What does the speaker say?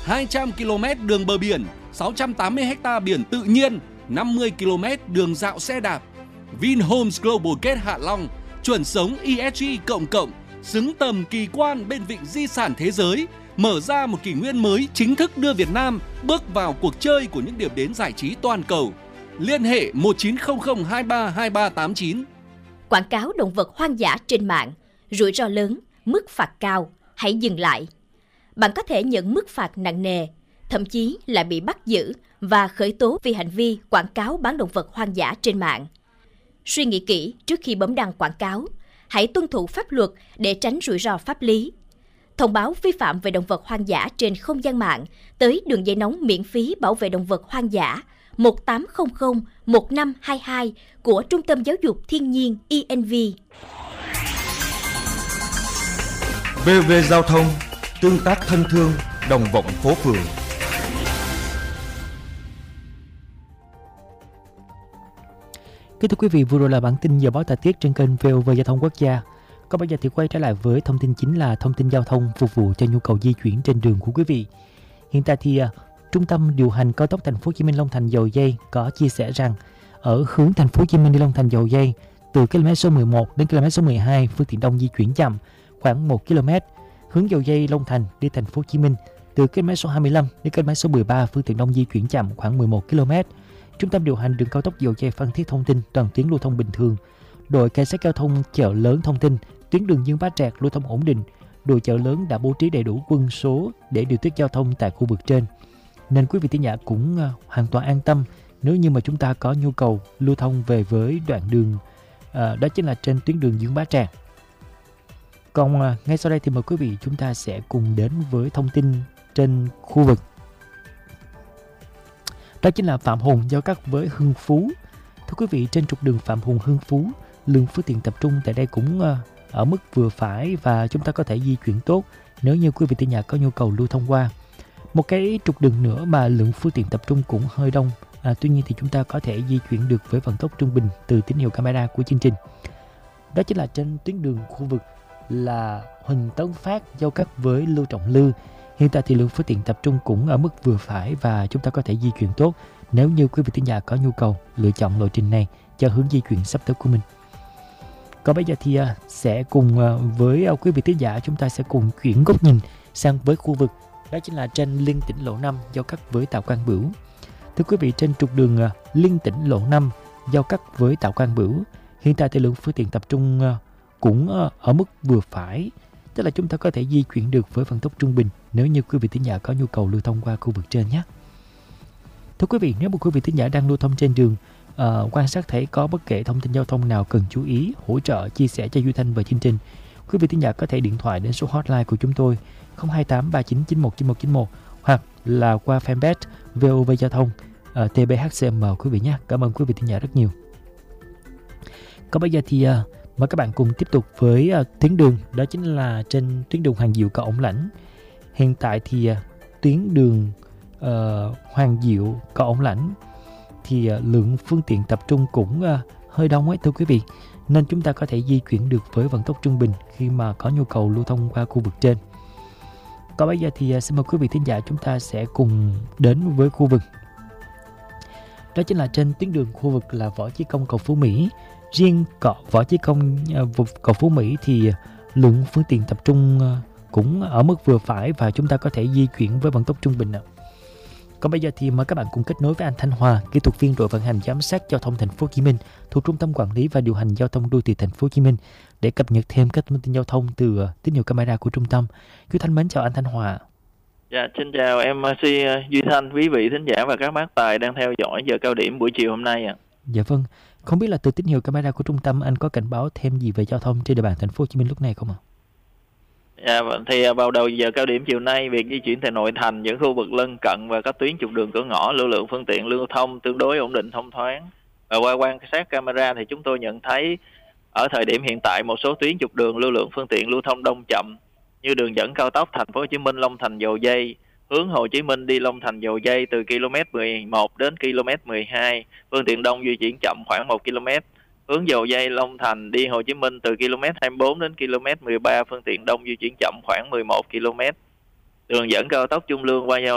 200 km đường bờ biển, 680 ha biển tự nhiên, 50 km đường dạo xe đạp. Vinhomes Global Gate Hạ Long, chuẩn sống ESG cộng, xứng tầm kỳ quan bên vịnh di sản thế giới, mở ra một kỷ nguyên mới chính thức đưa Việt Nam bước vào cuộc chơi của những điểm đến giải trí toàn cầu. Liên hệ 1900 23 2389. Quảng cáo động vật hoang dã trên mạng, rủi ro lớn, mức phạt cao, hãy dừng lại. Bạn có thể nhận mức phạt nặng nề, thậm chí là bị bắt giữ và khởi tố vì hành vi quảng cáo bán động vật hoang dã trên mạng. Suy nghĩ kỹ trước khi bấm đăng quảng cáo. Hãy tuân thủ pháp luật để tránh rủi ro pháp lý. Thông báo vi phạm về động vật hoang dã trên không gian mạng tới đường dây nóng miễn phí bảo vệ động vật hoang dã 1800 1522 của Trung tâm Giáo dục Thiên nhiên ENV. VV Giao thông, tương tác thân thương, đồng vọng phố phường. Kính thưa quý vị, vừa rồi là bản tin dự báo thời tiết trên kênh VOV Giao thông Quốc gia. Còn bây giờ thì quay trở lại với thông tin chính là thông tin giao thông phục vụ cho nhu cầu di chuyển trên đường của quý vị. Hiện tại thì Trung tâm điều hành cao tốc Thành phố Hồ Chí Minh Long Thành Dầu Giây có chia sẻ rằng ở hướng Thành phố Hồ Chí Minh đi Long Thành Dầu Giây từ km số 11 đến km số 12 phương tiện đông di chuyển chậm khoảng 1 km. Hướng Dầu Giây Long Thành đi Thành phố Hồ Chí Minh từ km số 25 đến km số 13 phương tiện đông di chuyển chậm khoảng 11 km. Trung tâm điều hành đường cao tốc Dầu Giây Phan Thiết thông tin toàn tuyến lưu thông bình thường. Đội cảnh sát giao thông chợ lớn thông tin tuyến đường Dương Bá Trạc lưu thông ổn định. Đội chợ lớn đã bố trí đầy đủ quân số để điều tiết giao thông tại khu vực trên. Nên quý vị thính giả cũng hoàn toàn an tâm nếu như mà chúng ta có nhu cầu lưu thông về với đoạn đường đó chính là trên tuyến đường Dương Bá Trạc. Còn ngay sau đây thì mời quý vị chúng ta sẽ cùng đến với thông tin trên khu vực. Đó chính là Phạm Hùng giao cắt với Hưng Phú. Thưa quý vị, trên trục đường Phạm Hùng Hưng Phú, lượng phương tiện tập trung tại đây cũng ở mức vừa phải và chúng ta có thể di chuyển tốt nếu như quý vị thính giả có nhu cầu lưu thông qua. Một cái trục đường nữa mà lượng phương tiện tập trung cũng hơi đông, tuy nhiên thì chúng ta có thể di chuyển được với vận tốc trung bình từ tín hiệu camera của chương trình. Đó chính là trên tuyến đường khu vực là Huỳnh Tấn Phát giao cắt với Lưu Trọng Lư. Hiện tại thì lượng phương tiện tập trung cũng ở mức vừa phải và chúng ta có thể di chuyển tốt nếu như quý vị thính giả có nhu cầu lựa chọn lộ trình này cho hướng di chuyển sắp tới của mình. Còn bây giờ thì sẽ cùng với quý vị thính giả chúng ta sẽ cùng chuyển góc nhìn sang với khu vực đó chính là trên Liên Tỉnh Lộ 5 giao cắt với Tạ Quang Bửu. Thưa quý vị, trên trục đường Liên Tỉnh Lộ 5 giao cắt với Tạ Quang Bửu, hiện tại thì lượng phương tiện tập trung cũng ở mức vừa phải, tức là chúng ta có thể di chuyển được với vận tốc trung bình nếu như quý vị thính giả có nhu cầu lưu thông qua khu vực trên nhé. Thưa quý vị, nếu một quý vị thính giả đang lưu thông trên đường quan sát thấy có bất kể thông tin giao thông nào cần chú ý, hỗ trợ, chia sẻ cho Duy Thanh và chương trình, quý vị thính giả có thể điện thoại đến số hotline của chúng tôi 028 3991 9191 hoặc là qua fanpage VOV Giao thông TBHCM quý vị nhé. Cảm ơn quý vị thính giả rất nhiều. Còn bây giờ thì mời các bạn cùng tiếp tục với tuyến đường, đó chính là trên tuyến đường Hoàng Diệu Cầu Ổng Lãnh. Hiện tại thì tuyến đường Hoàng Diệu Cầu Ổng Lãnh thì lượng phương tiện tập trung cũng hơi đông ấy thưa quý vị, nên chúng ta có thể di chuyển được với vận tốc trung bình khi mà có nhu cầu lưu thông qua khu vực trên. Còn bây giờ thì xin mời quý vị thính giả chúng ta sẽ cùng đến với khu vực đó chính là trên tuyến đường khu vực là Võ Chí Công cầu Phú Mỹ. Riêng Võ Chí Công cầu Phú Mỹ thì lượng phương tiện tập trung cũng ở mức vừa phải và chúng ta có thể di chuyển với vận tốc trung bình. Còn bây giờ thì mời các bạn cùng kết nối với anh Thanh Hòa, kỹ thuật viên đội vận hành giám sát giao thông Thành phố Hồ Chí Minh thuộc Trung tâm Quản lý và Điều hành Giao thông Đô thị Thành phố Hồ Chí Minh để cập nhật thêm các thông tin giao thông từ tín hiệu camera của trung tâm. Quý Thanh mến chào anh Thanh Hòa. Dạ, xin chào MC Duy Thanh, quý vị thính giả và các bác tài đang theo dõi giờ cao điểm buổi chiều hôm nay ạ. Dạ vâng, không biết là từ tín hiệu camera của trung tâm anh có cảnh báo thêm gì về giao thông trên địa bàn Thành phố Hồ Chí Minh lúc này không ạ? Dạ, thì vào đầu giờ cao điểm chiều nay, việc di chuyển tại nội thành, những khu vực lân cận và các tuyến trục đường cửa ngõ, lưu lượng phương tiện lưu thông tương đối ổn định thông thoáng. Và qua quan sát camera thì chúng tôi nhận thấy ở thời điểm hiện tại một số tuyến trục đường lưu lượng phương tiện lưu thông đông chậm như đường dẫn cao tốc Thành phố Hồ Chí Minh Long Thành Dầu Giây, hướng Hồ Chí Minh đi Long Thành Dầu Giây từ km 11 đến km 12, phương tiện đông di chuyển chậm khoảng 1 km. Hướng Dầu Giây Long Thành đi Hồ Chí Minh từ km 24 đến km 13, phương tiện đông di chuyển chậm khoảng 11 km. Đường dẫn cao tốc Trung Lương qua giao